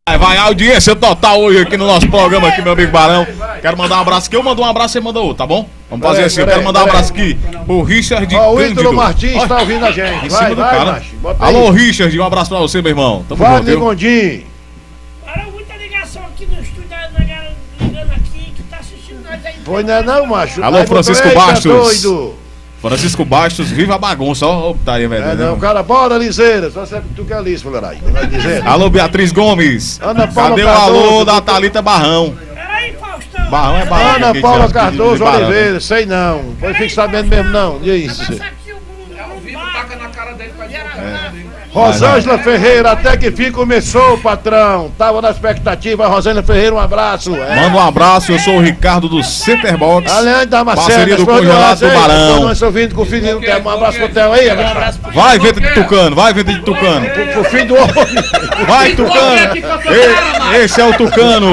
Vai, audiência total hoje aqui no nosso programa, aqui, meu amigo Barão. Quero mandar um abraço aqui, eu mando um abraço, você manda outro, tá bom? Vamos fazer assim, eu quero mandar um abraço aqui pro Richard Cândido. O Ítalo Martins tá ouvindo a gente. Em cima do cara. Alô, Richard, um abraço pra você, meu irmão. Tamo junto, viu? Gondim. Para muita ligação aqui no estúdio, a galera ligando aqui, que tá assistindo nós aí. Foi não, macho. Alô, Francisco Bastos. Doido. Francisco Bastos, viva a bagunça, ó, tá aí, velho. Não, cara, bora, Liseira. Só sempre tu que é liso, mulherada. Alô, Beatriz Gomes. Ana Paula cadê Cardoso, o alô da Thalita Barrão? Peraí, Faustão. Barrão é Barão. Ana Paula Cardoso Oliveira, sei não. Foi fique sabendo mesmo, não. E isso. Taca na cara dele pra Rosângela Ferreira, até que fim começou, patrão. Tava na expectativa. Rosângela Ferreira, um abraço. Manda um abraço, eu sou o Ricardo do Centerbox. Além da parceria do Congelado do Barão. Nós ouvindo com o filho do Theo. Um abraço pro Theo aí. Vai, vento de Tucano, vai, vento de Tucano. Pro filho do homem. Vai, Tucano. Esse é o Tucano.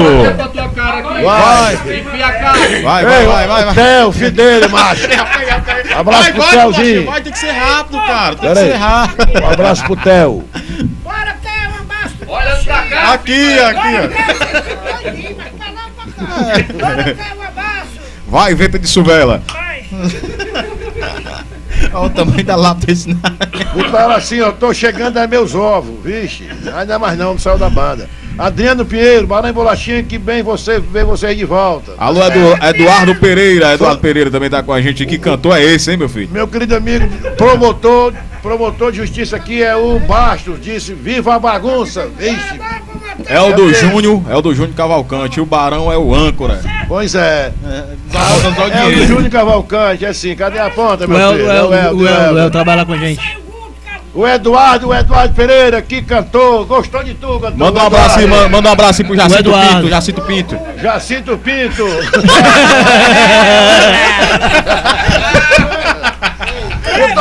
Vai. Theo, filho dele, macho. Abraço pro Theozinho. Vai ter que ser rápido, cara. Tem que ser rápido. Um abraço pro Theo. Bora, Theo, um abraço. Olha pra cá. Aqui. Bora, Theo, um abraço. Vai, vento de Suvela. Vai. Olha o tamanho da lápide desse O cara assim, ó, tô chegando a meus ovos, vixe. Ainda mais não saiu da banda. Adriano Pinheiro, Barão e Bolachinha, que bem ver você aí de volta. Alô, Eduardo Pereira. Eduardo Pereira também tá com a gente aqui. Cantor é esse, hein, meu filho? Meu querido amigo, promotor de justiça aqui é o Bastos, disse, viva a bagunça, vixe. É o do Júnior Cavalcante. O Barão é o âncora. Pois é. É o do Júnior Cavalcante, é assim, cadê a ponta, meu filho? O El trabalha com a gente. O Eduardo Pereira, que cantou, gostou de tu, cantor. Manda um abraço aí pro Jacinto Pinto. Jacinto Pinto.